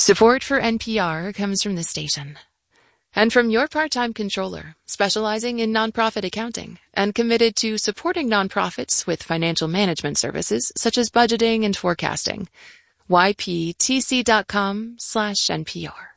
Support for NPR comes from this station and from your part-time controller, specializing in nonprofit accounting and committed to supporting nonprofits with financial management services such as budgeting and forecasting. YPTC.com/NPR.